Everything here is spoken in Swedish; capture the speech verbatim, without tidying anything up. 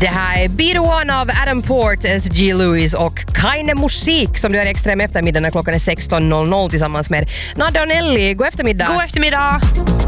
Det här är Be the One av Adam Port, S G Lewis och Keine Musik som du är extra med eftermiddag när klockan är sexton noll noll tillsammans med Nadja och Nelly. God eftermiddag! God eftermiddag!